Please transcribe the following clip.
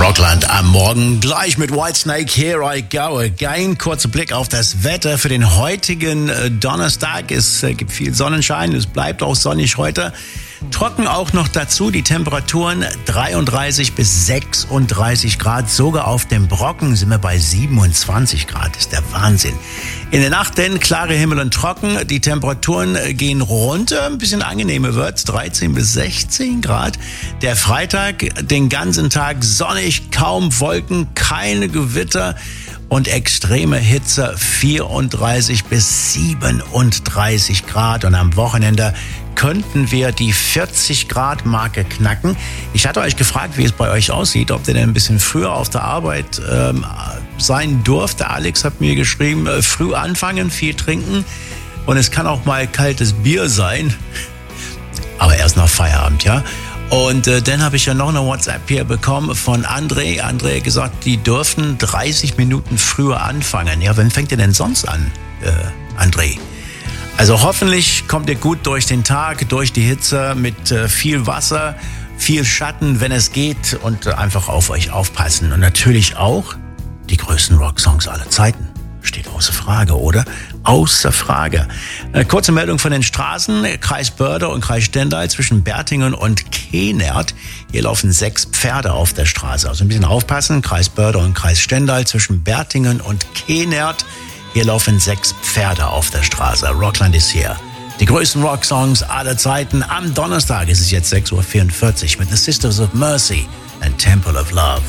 Rockland am Morgen gleich mit Whitesnake, Here I Go Again. Kurzer Blick auf das Wetter für den heutigen Donnerstag. Es gibt viel Sonnenschein, es bleibt auch sonnig heute. Trocken auch noch dazu, die Temperaturen 33 bis 36 Grad. Sogar auf dem Brocken sind wir bei 27 Grad. Das ist der Wahnsinn. In der Nacht denn klare Himmel und trocken. Die Temperaturen gehen runter. Ein bisschen angenehmer wird's. 13 bis 16 Grad. Der Freitag den ganzen Tag sonnig, kaum Wolken, keine Gewitter. Und extreme Hitze 34 bis 37 Grad. Und am Wochenende könnten wir die 40 Grad Marke knacken. Ich hatte euch gefragt, wie es bei euch aussieht, ob ihr denn ein bisschen früher auf der Arbeit sein durfte. Alex hat mir geschrieben, früh anfangen, viel trinken. Und es kann auch mal kaltes Bier sein. Aber erst nach Feierabend, ja. Und dann habe ich ja noch eine WhatsApp hier bekommen von André. André hat gesagt, die dürfen 30 Minuten früher anfangen. Ja, wann fängt ihr denn sonst an, André? Also hoffentlich kommt ihr gut durch den Tag, durch die Hitze mit viel Wasser, viel Schatten, wenn es geht, und einfach auf euch aufpassen. Und natürlich auch die größten Rocksongs aller Zeiten. Steht außer Frage, oder? Außer Frage. Eine kurze Meldung von den Straßen. Kreis Börde und Kreis Stendal zwischen Bertingen und Kehnert. Hier laufen 6 Pferde auf der Straße. Also ein bisschen aufpassen. Kreis Börde und Kreis Stendal zwischen Bertingen und Kehnert. Hier laufen 6 Pferde auf der Straße. Rockland ist hier. Die größten Rocksongs aller Zeiten. Am Donnerstag ist es jetzt 6:44 Uhr mit The Sisters of Mercy and Temple of Love.